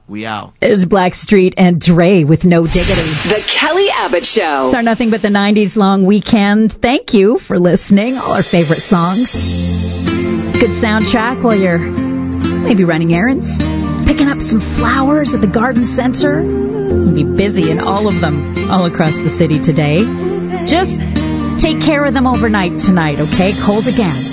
We out. There's Blackstreet and Dre with No Diggity. The Kelly Abbott Show. It's our Nothing But the 90s long weekend. Thank you for listening. All our favorite songs. Good soundtrack while you're maybe running errands, picking up some flowers at the garden center. We'll be busy in all of them all across the city today. Just take care of them overnight tonight, okay? Cold again.